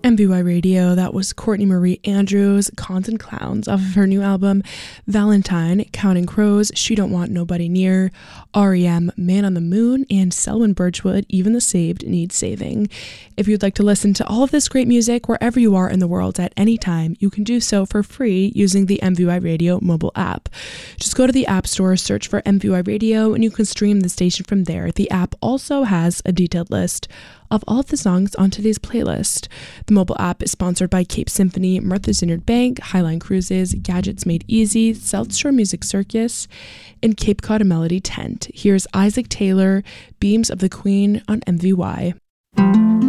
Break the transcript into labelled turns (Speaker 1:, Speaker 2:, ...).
Speaker 1: MVY Radio, that was Courtney Marie Andrews, Cons and Clowns, off of her new album, Valentine, Counting Crows, She Don't Want Nobody Near, REM, Man on the Moon, and Selwyn Birchwood, Even the Saved Need Saving. If you'd like to listen to all of this great music wherever you are in the world at any time, you can do so for free using the MVY Radio mobile app. Just go to the App Store, search for MVY Radio, and you can stream the station from there. The app also has a detailed list of all of the songs on today's playlist. The mobile app is sponsored by Cape Symphony, Martha's Vineyard Bank, Highline Cruises, Gadgets Made Easy, South Shore Music Circus, and Cape Cod Melody Tent. Here's Isaac Taylor, Beams of the Queen on MVY.